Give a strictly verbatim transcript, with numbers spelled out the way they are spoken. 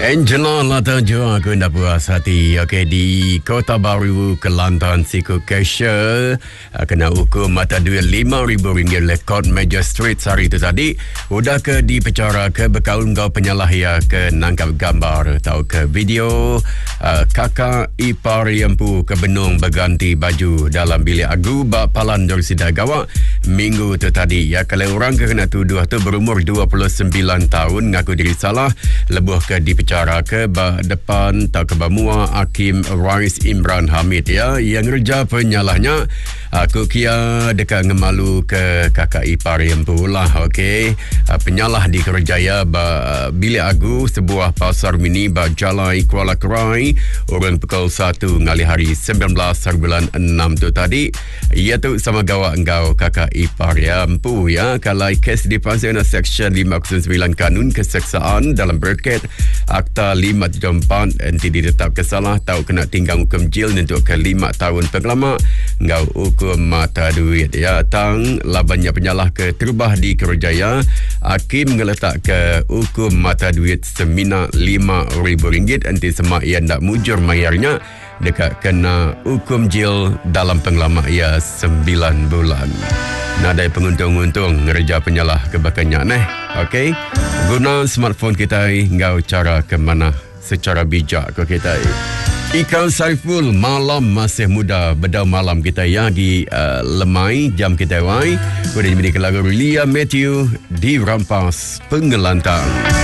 Angela Lata Jua aku nak puas hati. Okey, di Kota Baru, Kelantan, Siku Kesha kena hukum mata duit lima ribu ringgit oleh Court Magistrate hari itu tadi. Udah ke dipenjara ke berkaun kau penyalah ya ke nangkap gambar atau ke video uh, kakak ipar empu ke Benung berganti baju dalam bilik agu bak Palan Dorsida Gawak minggu tu tadi. Ya, kalau orang ke kena tuduh tu berumur dua puluh sembilan tahun ngaku diri salah lebuh ke dipenjara ke bah depan atau ke Bamua Hakim Rais Imran Hamid ya yang kerja penyalahnya aku kia dekat ngemalu ke kakak ipar yang pula. Okey, penyalah di Kerjaya bah bilik agu sebuah pasar mini bah Jalai Kuala Kerai orang pukul satu ngali hari sembilan belas bulan enam tu tadi. Ia tu sama gawak engkau kakak ipar ya empu ya kalau kes dipasang section lima kosong sembilan kanun keseksaan dalam berket Akta lima tujuh empat nanti ditetapkan salah tahu kena tinggal hukum jil untuk ke lima tahun pengalaman ngau hukum mata duit ya tang labannya penyalah ke terubah di Kerjaya Hakim ngeletak ke hukum mata duit semina lima ribu ringgit nanti semak ia nak mujur mayarnya dekat kena hukum jil dalam pengalaman ia sembilan bulan. Nadai penguntung-untung ngerja penyalah kebakannya neh. Okey, guna smartphone kita ngau cara ke mana secara bijak ke kita. Ikan Saiful malam masih muda bedau malam kita ya di uh, lemai jam kita wai. Kemudian dimiliki lagu Lia Matthew di Rampas Pengelantang.